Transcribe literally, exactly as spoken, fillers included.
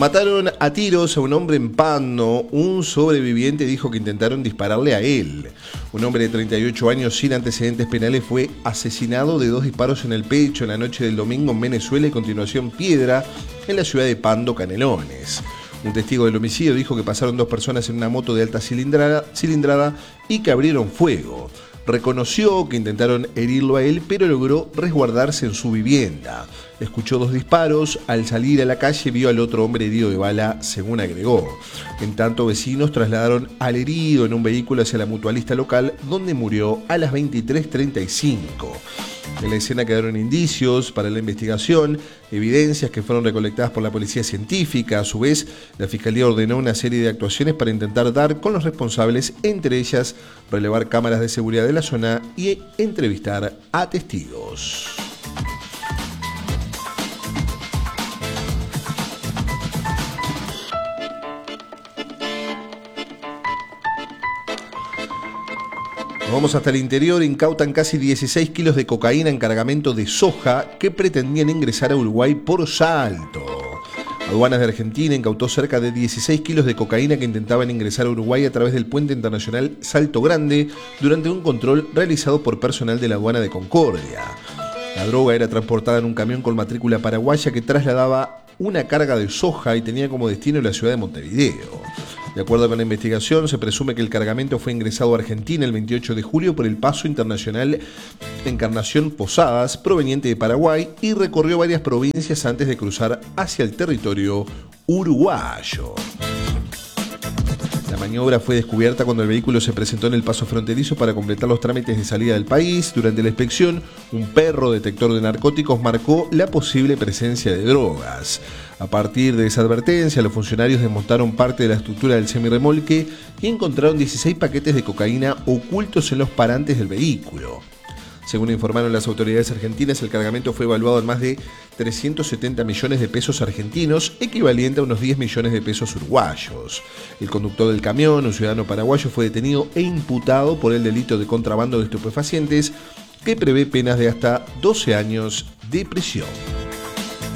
Mataron a tiros a un hombre en Pando. Un sobreviviente dijo que intentaron dispararle a él. Un hombre de treinta y ocho años sin antecedentes penales fue asesinado de dos disparos en el pecho en la noche del domingo en Venezuela y continuación Piedra, en la ciudad de Pando, Canelones. Un testigo del homicidio dijo que pasaron dos personas en una moto de alta cilindrada, cilindrada y que abrieron fuego. Reconoció que intentaron herirlo a él, pero logró resguardarse en su vivienda. Escuchó dos disparos. Al salir a la calle vio al otro hombre herido de bala, según agregó. En tanto, vecinos trasladaron al herido en un vehículo hacia la mutualista local, donde murió a las veintitrés treinta y cinco. En la escena quedaron indicios para la investigación, evidencias que fueron recolectadas por la policía científica. A su vez, la Fiscalía ordenó una serie de actuaciones para intentar dar con los responsables, entre ellas relevar cámaras de seguridad de la zona y entrevistar a testigos. Vamos hasta el interior. Incautan casi dieciséis kilos de cocaína en cargamento de soja que pretendían ingresar a Uruguay por Salto. Aduanas de Argentina incautó cerca de dieciséis kilos de cocaína que intentaban ingresar a Uruguay a través del puente internacional Salto Grande durante un control realizado por personal de la aduana de Concordia. La droga era transportada en un camión con matrícula paraguaya que trasladaba una carga de soja y tenía como destino la ciudad de Montevideo. De acuerdo con la investigación, se presume que el cargamento fue ingresado a Argentina el veintiocho de julio por el paso internacional Encarnación Posadas, proveniente de Paraguay, y recorrió varias provincias antes de cruzar hacia el territorio uruguayo. La maniobra fue descubierta cuando el vehículo se presentó en el paso fronterizo para completar los trámites de salida del país. Durante la inspección, un perro detector de narcóticos marcó la posible presencia de drogas. A partir de esa advertencia, los funcionarios desmontaron parte de la estructura del semirremolque y encontraron dieciséis paquetes de cocaína ocultos en los parantes del vehículo. Según informaron las autoridades argentinas, el cargamento fue evaluado en más de trescientos setenta millones de pesos argentinos, equivalente a unos diez millones de pesos uruguayos. El conductor del camión, un ciudadano paraguayo, fue detenido e imputado por el delito de contrabando de estupefacientes, que prevé penas de hasta doce años de prisión.